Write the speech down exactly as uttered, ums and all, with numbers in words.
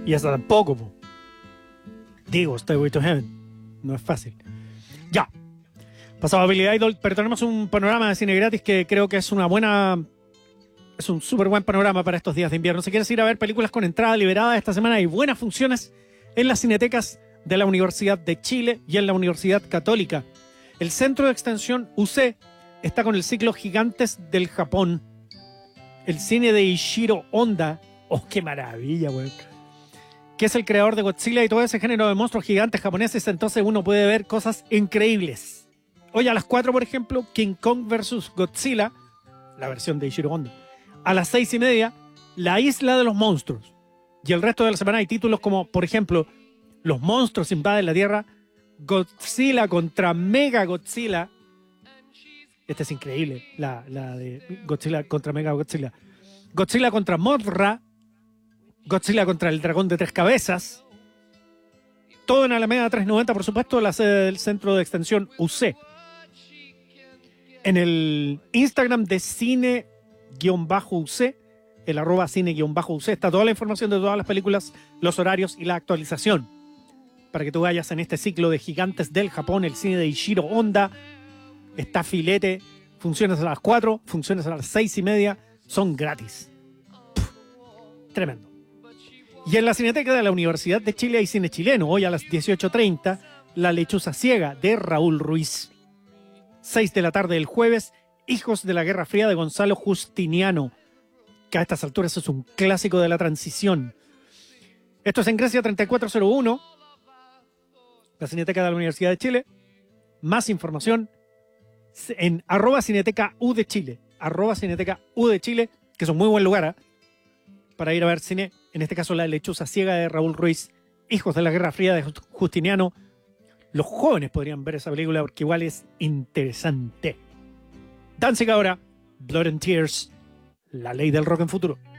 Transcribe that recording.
Y esa tampoco, po. Digo, Stairway to Heaven. No es fácil. Ya. Pasado a Billy Idol, pero tenemos un panorama de cine gratis que creo que es una buena... Es un súper buen panorama para estos días de invierno. Si quieres ir a ver películas con entrada liberada esta semana, hay buenas funciones en las cinetecas de la Universidad de Chile y en la Universidad Católica. El Centro de Extensión U C está con el ciclo Gigantes del Japón. El cine de Ishiro Honda. ¡Oh, qué maravilla, güey! Que es el creador de Godzilla y todo ese género de monstruos gigantes japoneses. Entonces uno puede ver cosas increíbles. Hoy a las cuatro, por ejemplo, King Kong versus Godzilla, la versión de Ishiro Honda. A las seis y media, La Isla de los Monstruos. Y el resto de la semana hay títulos como, por ejemplo, Los monstruos invaden la Tierra, Godzilla contra Mega Godzilla. Este es increíble, la, la de Godzilla contra Mega Godzilla. Godzilla contra Mothra. Godzilla contra el dragón de tres cabezas. Todo en Alameda trescientos noventa, por supuesto, la sede del Centro de Extensión U C. En el Instagram de Cine-U C, el arroba Cine-U C, está toda la información de todas las películas, los horarios y la actualización. Para que tú vayas en este ciclo de Gigantes del Japón, el cine de Ishiro Honda. Está filete, funciones a las cuatro, funciones a las seis y media, son gratis. Pff, tremendo. Y en la Cineteca de la Universidad de Chile hay cine chileno. Hoy a las dieciocho treinta, La Lechuza Ciega de Raúl Ruiz. seis de la tarde del jueves, Hijos de la Guerra Fría de Gonzalo Justiniano, que a estas alturas es un clásico de la transición. Esto es en Grecia treinta y cuatro cero uno, la Cineteca de la Universidad de Chile. Más información en arroba Cineteca U de Chile, arroba Cineteca U de Chile, que es un muy buen lugar, ¿eh?, para ir a ver cine. En este caso, La Lechuza Ciega de Raúl Ruiz, Hijos de la Guerra Fría de Justiniano. Los jóvenes podrían ver esa película porque igual es interesante. Danzig ahora, Blood and Tears, la ley del rock en futuro.